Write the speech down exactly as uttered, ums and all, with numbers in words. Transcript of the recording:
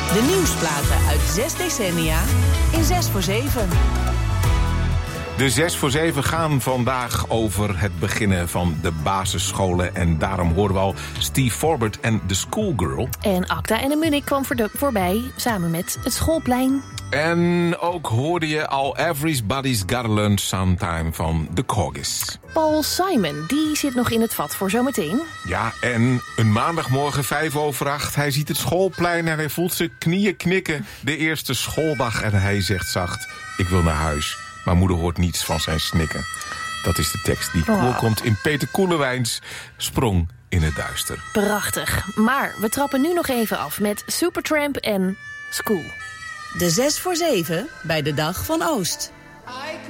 De nieuwsplaten uit zes decennia in zes voor zeven. De zes voor zeven gaan vandaag over het beginnen van de basisscholen. En daarom horen we al Steve Forbert en The Schoolgirl. En Acta en de Munich kwam voor de, voorbij, samen met het schoolplein. En ook hoorde je al Everybody's Gotta Learn Sometime van The Corgis. Paul Simon, die zit nog in het vat voor zometeen. Ja, en een maandagmorgen vijf over acht. Hij ziet het schoolplein en hij voelt zijn knieën knikken. De eerste schooldag en hij zegt zacht: ik wil naar huis. Maar moeder hoort niets van zijn snikken. Dat is de tekst die oh. voorkomt in Peter Koelewijns Sprong in het duister. Prachtig. Maar we trappen nu nog even af met Supertramp en School. De zes voor zeven bij de Dag van Oost.